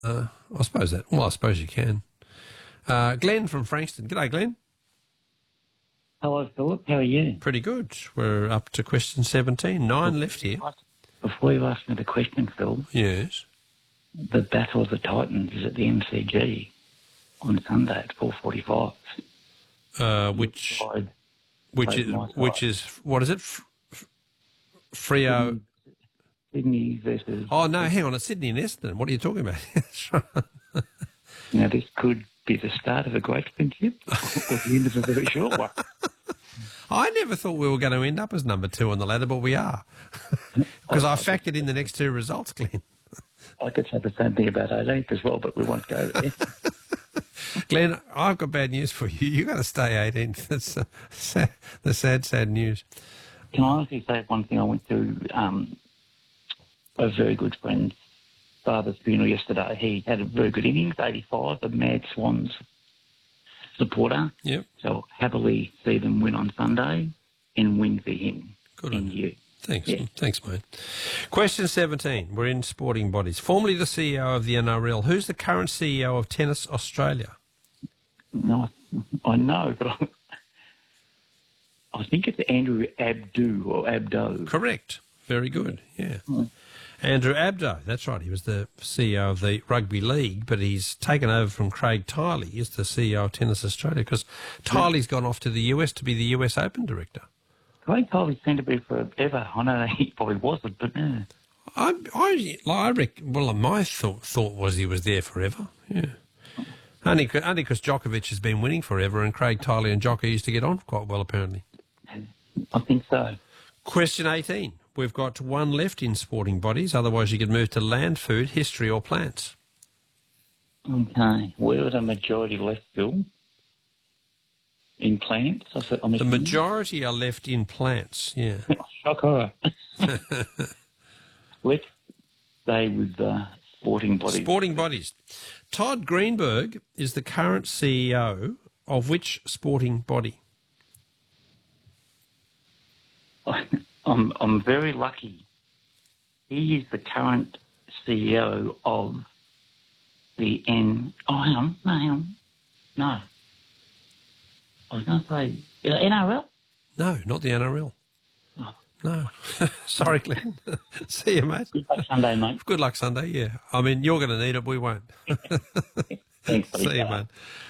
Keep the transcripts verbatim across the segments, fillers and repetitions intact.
Uh, I suppose that. Well, I suppose you can. Uh, Glenn from Frankston. G'day, Glenn. Hello, Philip. How are you? Pretty good. We're up to question seventeen. Nine left here. Before you ask me the question, Phil. Yes. The Battle of the Titans is at the M C G on Sunday at four forty-five. Uh, which, Side which is, which is, what is it? F- F- Freo. Sydney versus... Oh, no, hang on. It's Sydney and Essendon. What are you talking about? That's right. Now, this could be the start of a great friendship or the end of a very short one. I never thought we were going to end up as number two on the ladder, but we are. Because I factored in the next two results, Glenn. I could say the same thing about eighteenth as well, but we won't go there. Glenn, I've got bad news for you. You've got to stay eighteenth. That's uh, sad, the sad, sad news. Can I honestly say one thing? I went to um, a very good friend's father's funeral yesterday. He had a very good innings, eighty-five, the Mad Swans supporter. Yep. So happily see them win on Sunday and win for him Good and on you. Thanks. Yeah. Thanks, mate. Question seventeen. We're in sporting bodies. Formerly the C E O of the N R L. Who's the current C E O of Tennis Australia? No, I know, but I, I think it's Andrew Abdo or Abdo. Correct. Very good. Yeah. Mm. Andrew Abdo. That's right. He was the C E O of the Rugby League, but he's taken over from Craig Tiley as the C E O of Tennis Australia because Tiley's gone off to the U S to be the U S Open director. Craig Tiley seemed to be forever. I know he probably wasn't, but yeah. I, I, I reckon, well, my thought, thought was he was there forever. Yeah. Only only because Djokovic has been winning forever and Craig Tiley and Djoko used to get on quite well, apparently. I think so. Question eighteen. We've got one left in sporting bodies. Otherwise, you could move to land, food, history or plants. Okay. Where are the majority left, Phil? In plants? I said, I'm The assuming? majority are left in plants, yeah. Shock horror. Let's stay with uh, sporting bodies. Sporting bodies. Todd Greenberg is the current C E O of which sporting body? I'm I'm very lucky. He is the current C E O of the N. Oh, hang on, no, hang on, no. I was going to say uh, N R L. No, not the N R L. Oh. No. Sorry, Glenn. See you, mate. Good luck Sunday, mate. Good luck Sunday, yeah. I mean, you're going to need it, we won't. Thanks, buddy. See you, mate.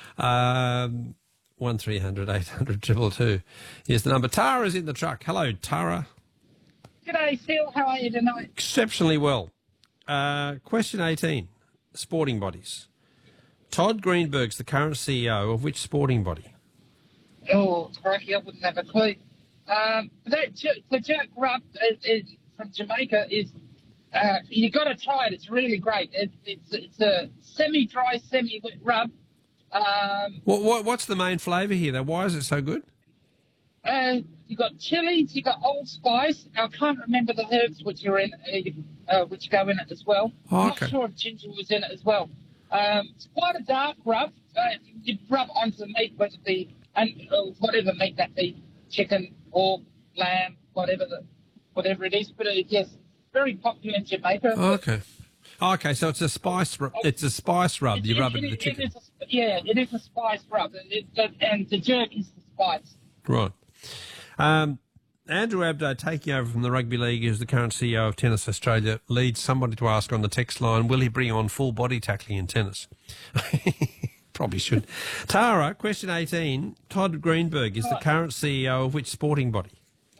Um, one three hundred eight hundred two two two. Here's the number. Tara's in the truck. Hello, Tara. G'day, Phil. How are you tonight? Exceptionally well. Uh, question eighteen. Sporting bodies. Todd Greenberg's the current C E O of which sporting body? Oh, crikey, I wouldn't have a clue. Um, that jer- the jerk rub is, is from Jamaica is uh, you got to try it. It's really great. It, it's it's a semi-dry, semi-wet rub. Um, What, what What's the main flavour here, though? Why is it so good? uh, you got chilies, you got Old Spice. I can't remember the herbs which are in uh, uh, which go in it as well. Oh, I'm okay. not sure if ginger was in it as well. Um, it's quite a dark rub. Uh, you rub onto the meat, whether it be and uh, whatever meat that be, chicken or lamb, whatever the whatever it is. But uh, yes, very popular in Jamaica. Oh, okay. Oh, okay, so it's a spice. Rub. It's a spice rub. You rub it in the it chicken. is a, yeah, it is a spice rub, and, it, and the jerk is the spice. Right. Um, Andrew Abdo, taking over from the Rugby League, who's the current C E O of Tennis Australia, leads somebody to ask on the text line, will he bring on full body tackling in tennis? Probably should. Tara, question eighteen. Todd Greenberg is the current C E O of which sporting body?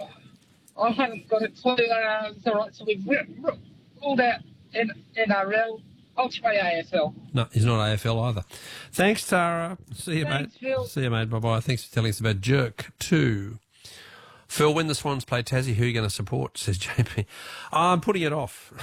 I haven't got it. So, uh, it's all right. So we've ruled out N R L. I'll try A F L. No, he's not A F L either. Thanks, Tara. See you, Thanks, mate. Phil. See you, mate. Bye-bye. Thanks for telling us about Jerk two. Phil, when the Swans play Tassie, who are you going to support, says J P. I'm putting it off.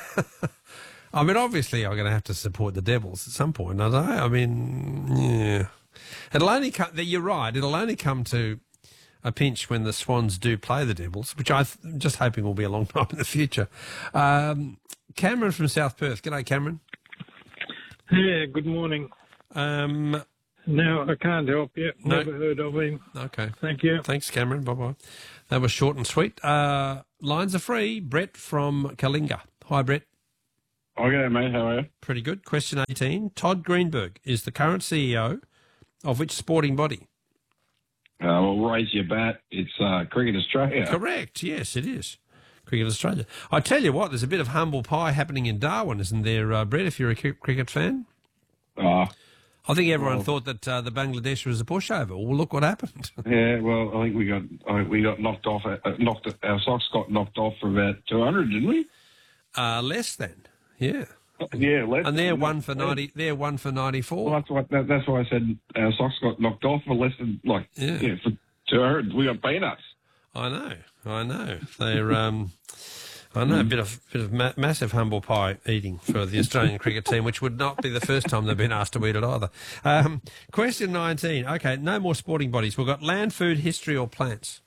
I mean, obviously, I'm going to have to support the Devils at some point, I don't know. I mean, yeah. It'll only come, you're right, it'll only come to a pinch when the Swans do play the Devils, which I'm just hoping will be a long time in the future. Um, Cameron from South Perth. G'day, Cameron. Yeah, good morning. Um, No, I can't help you. No. Never heard of him. okay. Thank you. Thanks, Cameron. Bye-bye. That was short and sweet. Uh, lines are free. Brett from Kalinga. Hi, Brett. Okay, mate. How are you? Pretty good. Question eighteen. Todd Greenberg is the current C E O of which sporting body? Uh, well, raise your bat. It's uh, Cricket Australia. Correct. Yes, it is. Cricket Australia. I tell you what, there's a bit of humble pie happening in Darwin, isn't there, uh, Brett, if you're a cri- cricket fan? Uh, I think everyone well, thought that uh, the Bangladesh was a pushover. Well, look what happened. yeah, well, I think we got I think we got knocked off. Uh, knocked our socks got knocked off for about two hundred, didn't we? Uh, less than, yeah. Yeah, less And they're than- one for ninety. They're one for ninety-four. Well, that's what that, that's why I said our socks got knocked off for less than like Yeah. yeah, for two hundred. We got peanuts. I know, I know. They're, um, I know, a bit of bit of ma- massive humble pie eating for the Australian cricket team, which would not be the first time they've been asked to eat it either. Um, question nineteen. Okay, no more sporting bodies. We've got land, food, history, or plants.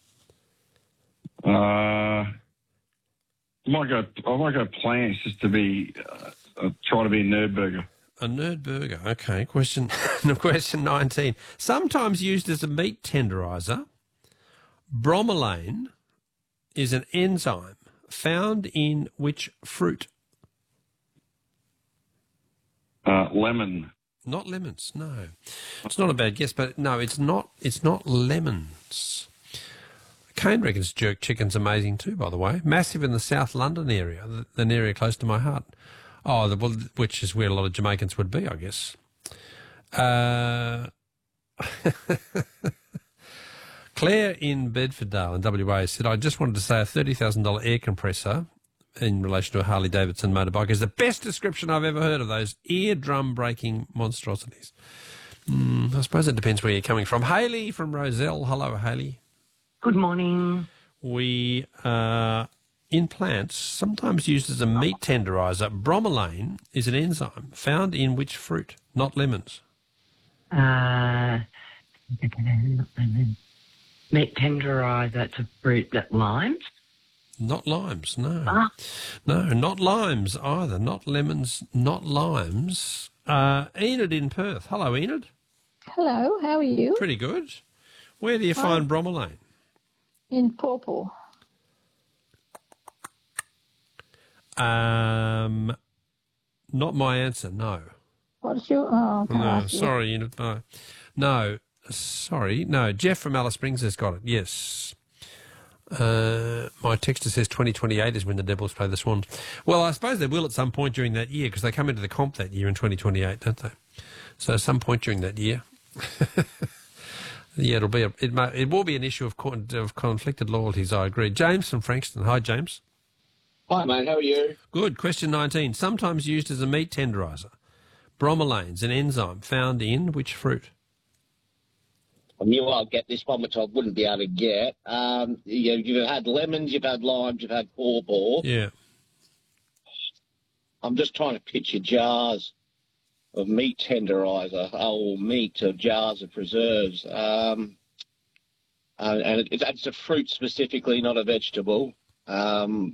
Uh, I might go. I might go plants just to be uh, uh, try to be a nerd burger. A nerd burger. Okay. Question question nineteen. Sometimes used as a meat tenderizer, bromelain is an enzyme found in which fruit? Uh, lemon. Not lemons. No, it's not a bad guess, but no, it's not. It's not lemons. Kane reckons jerk chicken's amazing too, by the way. Massive in the South London area, the- an area close to my heart. Oh, the, well, which is where a lot of Jamaicans would be, I guess. Uh, Claire in Bedfordale in W A said, I just wanted to say a thirty thousand dollars air compressor in relation to a Harley-Davidson motorbike is the best description I've ever heard of those eardrum-breaking monstrosities. Mm, I suppose it depends where you're coming from. Hayley from Roselle. Hello, Hayley. Good morning. We, uh, in plants, sometimes used as a meat tenderizer, bromelain is an enzyme found in which fruit? Not lemons. Uh, meat tenderizer, it's a fruit that limes. Not limes, no. Ah. No, not limes either. Not lemons, not limes. Uh, Enid in Perth. Hello, Enid. Hello, how are you? Pretty good. Where do you Hi. find bromelain? In pawpaw. Um, not my answer, no. What's your... Oh, can I No, ask you? sorry, Enid, no. No, sorry, no. Jeff from Alice Springs has got it, yes. Uh, my texter says twenty twenty-eight is when the Devils play the Swans. Well, I suppose they will at some point during that year because they come into the comp that year in twenty twenty-eight, don't they? So some point during that year. Yeah, it'll be a, it, may, it will be an issue of, co- of conflicted loyalties, I agree. James from Frankston. Hi, James. Hi, mate. How are you? Good. Question nineteen. Sometimes used as a meat tenderizer. Bromelain's an enzyme found in which fruit? I knew I'd get this one, which I wouldn't be able to get. Um, you, you've had lemons, you've had limes, you've had pawpaw. Yeah. I'm just trying to picture jars of meat tenderizer, or meat of jars of preserves. Um, uh, and it, it's a fruit specifically, not a vegetable. Um,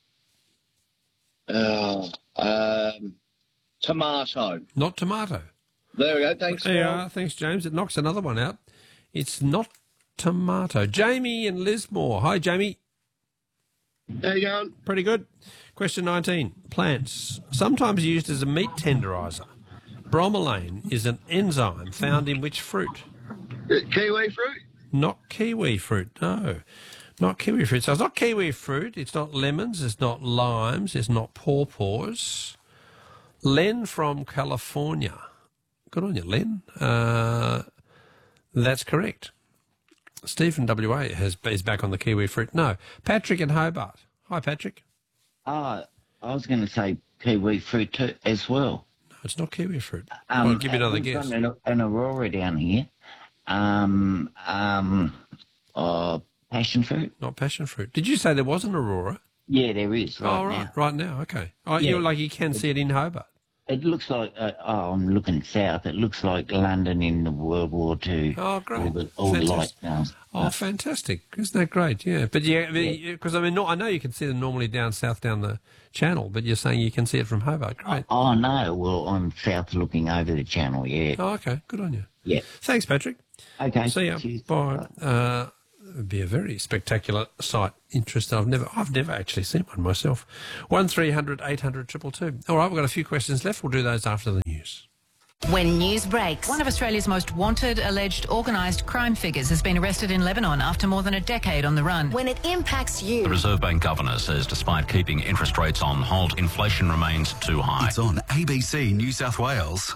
uh, um, tomato. Not tomato. There we go. Thanks. There you Phil. are. Thanks, James. It knocks another one out. It's not tomato. Jamie in Lismore. Hi, Jamie. How you going? Pretty good. Question nineteen. Plants. Sometimes used as a meat tenderizer. Bromelain is an enzyme found in which fruit? Kiwi fruit? Not kiwi fruit, no. Not kiwi fruit. So it's not kiwi fruit. It's not lemons. It's not limes. It's not pawpaws. Len from California. Good on you, Len. Uh, that's correct. Stephen W A has, is back on the kiwi fruit. No. Patrick in Hobart. Hi, Patrick. Oh, I was going to say kiwi fruit too, as well. No, it's not kiwi fruit. Um, I'll give you another we've guess. got An, an aurora down here. Um, um, uh, passion fruit. Not passion fruit. Did you say there was an aurora? Yeah, there is right oh, right. now. Right now, okay. Oh, Yeah. you're like you can see it in Hobart. It looks like, uh, oh, I'm looking south. It looks like London in the World War Two. Oh, great. All the, all the lights Fantastic. now. Oh, fantastic. Isn't that great? Yeah. But yeah, because I mean, no, I know you can see them normally down south down the channel, but you're saying you can see it from Hobart. Great. Oh, no. Well, I'm south looking over the channel, yeah. Oh, okay. Good on you. Yeah. Thanks, Patrick. Okay. See ya. Cheers. Bye. Uh, It'd be a very spectacular sight. Interesting. I've never, I've never actually seen one myself. One three hundred eight hundred two two two. All right, we've got a few questions left. We'll do those after the news. When news breaks, one of Australia's most wanted alleged organised crime figures has been arrested in Lebanon after more than a decade on the run. When it impacts you. The Reserve Bank governor says despite keeping interest rates on hold, inflation remains too high. It's on A B C New South Wales.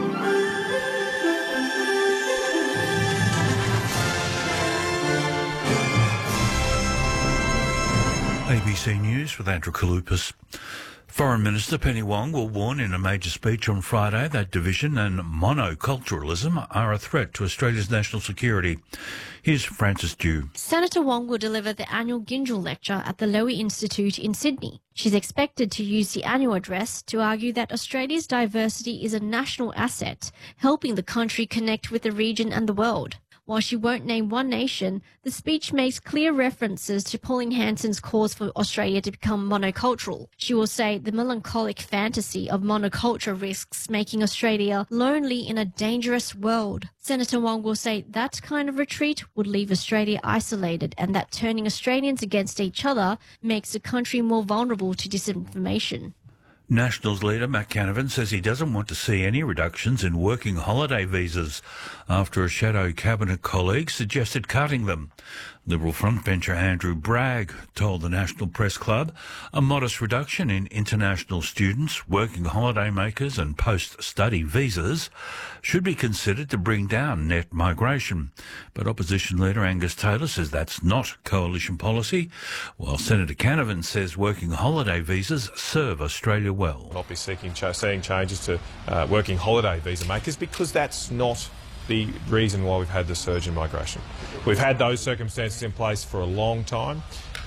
A B C News with Andrew Kalupas. Foreign Minister Penny Wong will warn in a major speech on Friday that division and monoculturalism are a threat to Australia's national security. Here's Frances Dew. Senator Wong will deliver the annual Gyngell Lecture at the Lowy Institute in Sydney. She's expected to use the annual address to argue that Australia's diversity is a national asset, helping the country connect with the region and the world. While she won't name one nation, the speech makes clear references to Pauline Hanson's calls for Australia to become monocultural. She will say the melancholic fantasy of monoculture risks making Australia lonely in a dangerous world. Senator Wong will say that kind of retreat would leave Australia isolated and that turning Australians against each other makes the country more vulnerable to disinformation. Nationals leader Matt Canavan says he doesn't want to see any reductions in working holiday visas after a shadow cabinet colleague suggested cutting them. Liberal frontbencher Andrew Bragg told the National Press Club a modest reduction in international students, working holiday makers and post-study visas should be considered to bring down net migration. But opposition leader Angus Taylor says that's not coalition policy, while Senator Canavan says working holiday visas serve Australia well. Not be seeking ch- seeing changes to uh, working holiday visa makers because that's not the reason why we've had the surge in migration. We've had those circumstances in place for a long time,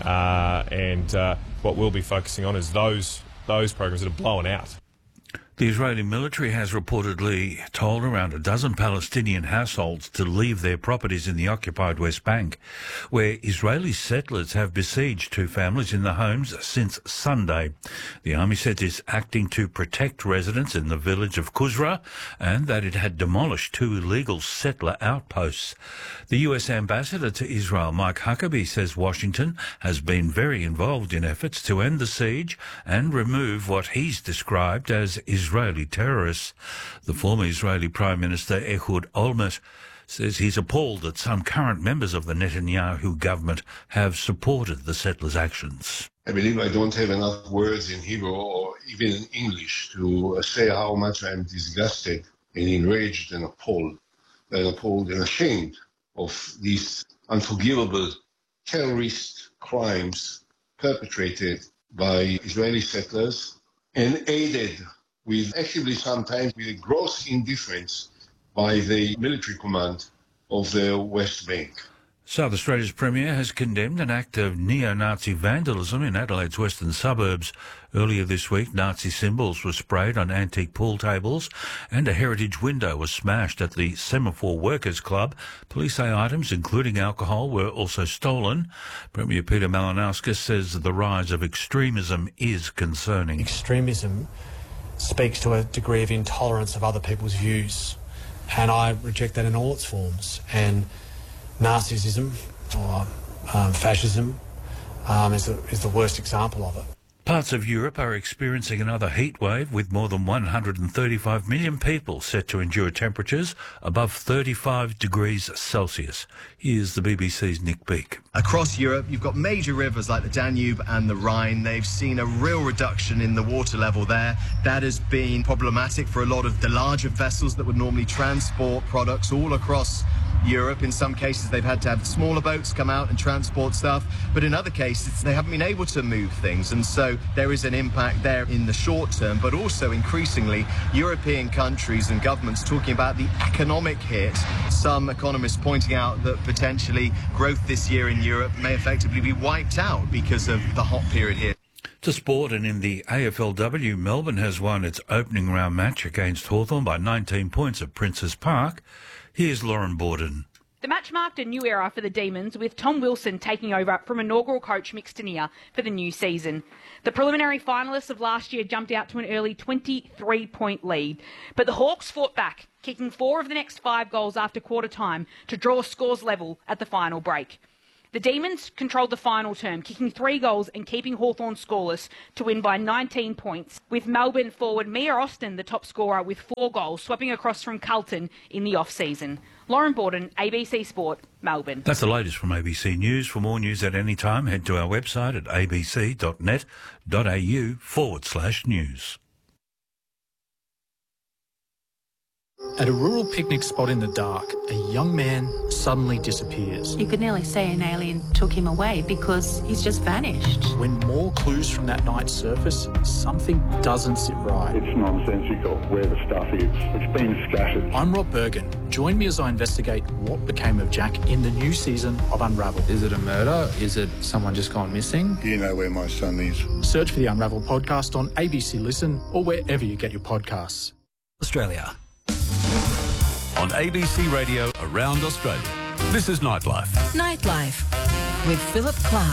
uh, and uh, what we'll be focusing on is those those programs that are blown out. The Israeli military has reportedly told around a dozen Palestinian households to leave their properties in the occupied West Bank, where Israeli settlers have besieged two families in the homes since Sunday. The army said it's acting to protect residents in the village of Kuzra and that it had demolished two illegal settler outposts. The U S ambassador to Israel, Mike Huckabee, says Washington has been very involved in efforts to end the siege and remove what he's described as Israeli Israeli terrorists. The former Israeli Prime Minister Ehud Olmert says he's appalled that some current members of the Netanyahu government have supported the settlers' actions. I believe I don't have enough words in Hebrew or even in English to say how much I'm disgusted and enraged and appalled, and appalled and ashamed of these unforgivable terrorist crimes perpetrated by Israeli settlers and aided with actively sometimes with a gross indifference by the military command of the West Bank. South Australia's Premier has condemned an act of neo-Nazi vandalism in Adelaide's western suburbs. Earlier this week, Nazi symbols were sprayed on antique pool tables and a heritage window was smashed at the Semaphore Workers Club. Police say items, including alcohol, were also stolen. Premier Peter Malinauskas says the rise of extremism is concerning. Extremism speaks to a degree of intolerance of other people's views, and I reject that in all its forms. And Nazism or um, fascism um, is, the, is the worst example of it. Parts of Europe are experiencing another heat wave with more than one hundred thirty-five million people set to endure temperatures above thirty-five degrees Celsius. Here's the B B C's Nick Beak. Across Europe, you've got major rivers like the Danube and the Rhine. They've seen a real reduction in the water level there. That has been problematic for a lot of the larger vessels that would normally transport products all across Europe. In some cases, they've had to have smaller boats come out and transport stuff, but in other cases, they haven't been able to move things, and so there is an impact there in the short term, but also increasingly European countries and governments talking about the economic hit. Some economists pointing out that potentially growth this year in Europe may effectively be wiped out because of the hot period here. To sport, and in the A F L W, Melbourne has won its opening round match against Hawthorn by nineteen points at Princes Park. Here's Lauren Borden. The match marked a new era for the Demons, with Tom Wilson taking over from inaugural coach Mick Stanier for the new season. The preliminary finalists of last year jumped out to an early twenty-three point lead, but the Hawks fought back, kicking four of the next five goals after quarter time to draw scores level at the final break. The Demons controlled the final term, kicking three goals and keeping Hawthorn scoreless to win by nineteen points, with Melbourne forward Mia Austin the top scorer with four goals, swapping across from Carlton in the off-season. Lauren Borden, A B C Sport, Melbourne. That's the latest from A B C News. For more news at any time, head to our website at abc.net.au forward slash news. At a rural picnic spot in the dark, a young man suddenly disappears. You could nearly say an alien took him away because he's just vanished. When more clues from that night surface, something doesn't sit right. It's nonsensical where the stuff is. It's been scattered. I'm Rob Bergen. Join me as I investigate what became of Jack in the new season of Unravel. Is it a murder? Is it someone just gone missing? Do you know where my son is? Search for the Unravel podcast on A B C Listen or wherever you get your podcasts. Australia. On A B C Radio around Australia. This is Nightlife. Nightlife with Philip Clark.